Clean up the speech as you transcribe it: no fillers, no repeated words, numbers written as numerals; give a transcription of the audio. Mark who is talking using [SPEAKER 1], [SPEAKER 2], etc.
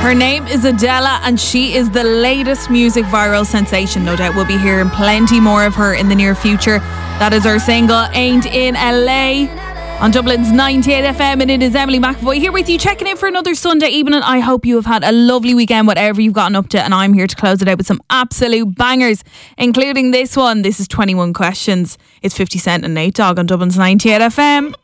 [SPEAKER 1] Her name is Adela and she is the latest music viral sensation. No doubt we'll be hearing plenty more of her in the near future. That is her single, Ain't in LA, on Dublin's 98 FM, and it is Emily McAvoy here with you, checking in for another Sunday evening. I hope you have had a lovely weekend, whatever you've gotten up to, and I'm here to close it out with some absolute bangers, including this one. This is 21 Questions. It's 50 Cent and Nate Dogg on Dublin's 98 FM.